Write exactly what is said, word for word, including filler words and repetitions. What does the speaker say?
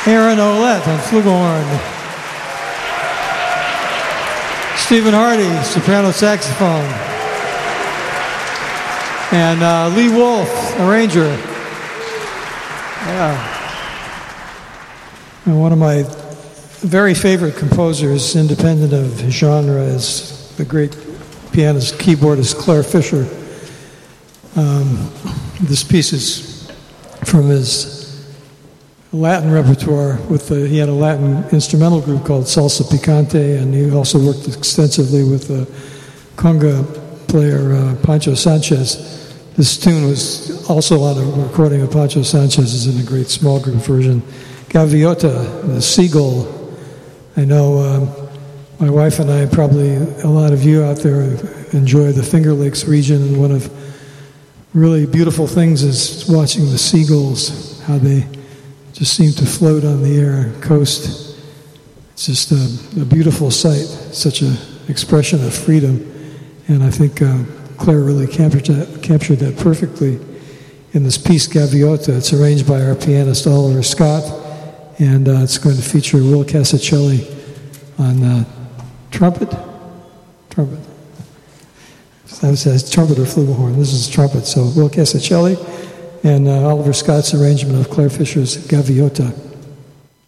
Aaron Olette on flugelhorn. Stephen Hardy, soprano saxophone. And uh, Lee Wolf, arranger. Yeah. And one of my very favorite composers, independent of genre, is the great pianist, keyboardist Claire Fischer. Um, this piece is from his Latin repertoire. With the, he had a Latin instrumental group called Salsa Picante, and he also worked extensively with the conga player uh, Pancho Sanchez. This tune was also on a recording of Pancho Sanchez's in a great small group version. Gaviota, the seagull. I know um, my wife and I, probably a lot of you out there, enjoy the Finger Lakes region, and one of really beautiful things is watching the seagulls, how they just seem to float on the air coast. It's just a, a beautiful sight, such an expression of freedom, and I think uh, Claire really captured that, captured that perfectly in this piece, Gaviota. It's arranged by our pianist Oliver Scott, and uh, it's going to feature Will Casacelli on uh, trumpet. Trumpet. That says trumpet or flugelhorn. This is trumpet. So Will Casacelli and uh, Oliver Scott's arrangement of Claire Fischer's Gaviota.